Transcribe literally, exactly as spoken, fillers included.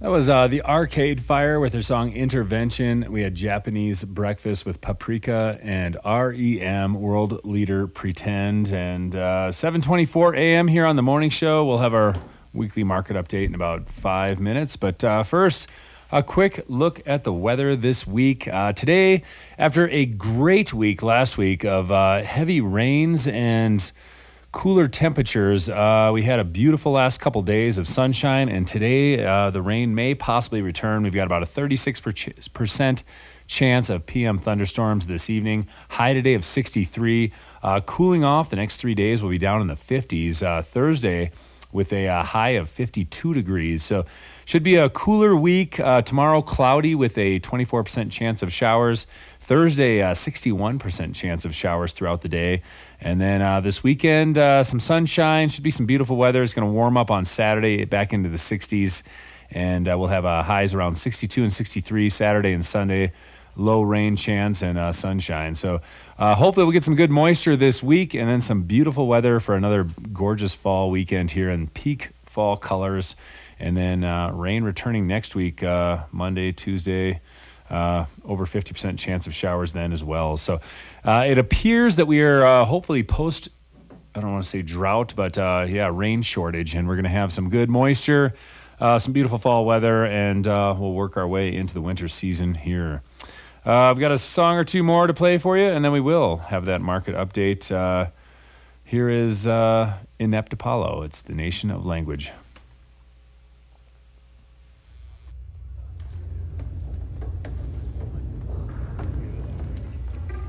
That was uh, the Arcade Fire with their song Intervention. We had Japanese Breakfast with Paprika and R E M, World Leader Pretend. And uh, seven twenty-four a.m. here on the morning show. We'll have our weekly market update in about five minutes. But uh, first, a quick look at the weather this week. Uh, today, after a great week last week of uh, heavy rains and cooler temperatures, uh, we had a beautiful last couple days of sunshine, and today uh, the rain may possibly return. We've got about a thirty-six percent chance of P M thunderstorms this evening. High today of sixty-three. Uh, cooling off the next three days, will be down in the fifties. Uh, Thursday with a uh, high of fifty-two degrees. So should be a cooler week. Uh, tomorrow, cloudy with a twenty-four percent chance of showers. Thursday, uh, sixty-one percent chance of showers throughout the day. And then uh, this weekend, uh, some sunshine. Should be some beautiful weather. It's going to warm up on Saturday back into the sixties. And uh, we'll have uh, highs around sixty-two and sixty-three Saturday and Sunday. Low rain chance and uh, sunshine. So uh, hopefully we'll get some good moisture this week and then some beautiful weather for another gorgeous fall weekend here in peak fall colors. And then uh, rain returning next week, uh, Monday, Tuesday. Uh, over fifty percent chance of showers then as well. So uh, it appears that we are uh, hopefully post, I don't want to say drought, but uh, yeah, rain shortage. And we're going to have some good moisture, uh, some beautiful fall weather, and uh, we'll work our way into the winter season here. Uh, I've got a song or two more to play for you, and then we will have that market update. Uh, here is uh, Inept Apollo. It's the Nation of Language.